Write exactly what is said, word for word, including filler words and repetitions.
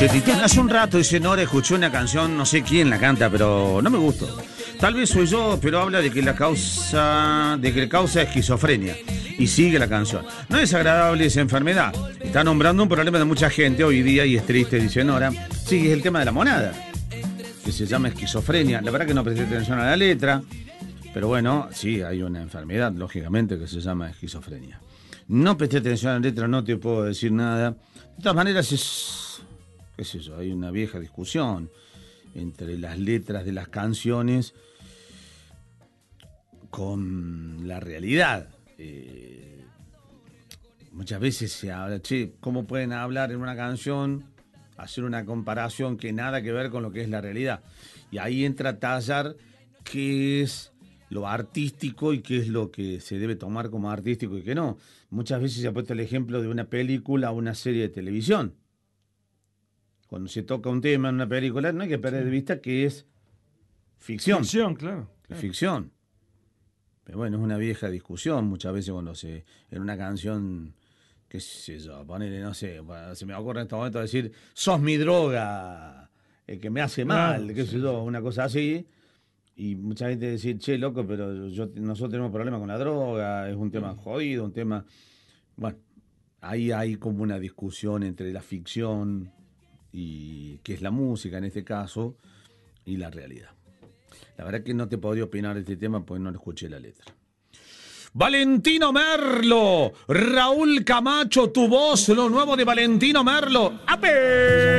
Che, Titiana, hace un rato dice Nora, escuchó una canción, no sé quién la canta, pero no me gustó. Tal vez soy yo, pero habla de que la causa, de que causa esquizofrenia. Y sigue la canción. No es agradable esa enfermedad. Está nombrando un problema de mucha gente hoy día y es triste, dice Nora. Sí, es el tema de la monada, que se llama esquizofrenia. La verdad que no presté atención a la letra, pero bueno, sí, hay una enfermedad, lógicamente, que se llama esquizofrenia. No presté atención a la letra, no te puedo decir nada. De todas maneras, es, qué sé yo, hay una vieja discusión entre las letras de las canciones con la realidad. Eh, muchas veces se habla, che, ¿cómo pueden hablar en una canción, hacer una comparación que nada que ver con lo que es la realidad? Y ahí entra a tallar qué es lo artístico y qué es lo que se debe tomar como artístico y qué no. Muchas veces se ha puesto el ejemplo de una película o una serie de televisión. Cuando se toca un tema en una película, no hay que perder de vista que es ficción. Ficción, claro. claro. Ficción. Pero bueno, es una vieja discusión muchas veces cuando se en una canción, qué sé yo, ponele, no sé, se me ocurre en este momento decir, sos mi droga, el que me hace mal, claro, qué sé sí, yo, una cosa así. Y mucha gente decir, che, loco, pero yo, nosotros tenemos problemas con la droga, es un tema jodido, un tema... Bueno, ahí hay como una discusión entre la ficción, y que es la música en este caso, y la realidad. La verdad que no te podría opinar de este tema porque no le escuché la letra. Valentino Merlo, Raúl Camacho, tu voz, lo nuevo de Valentino Merlo. ¡Ape!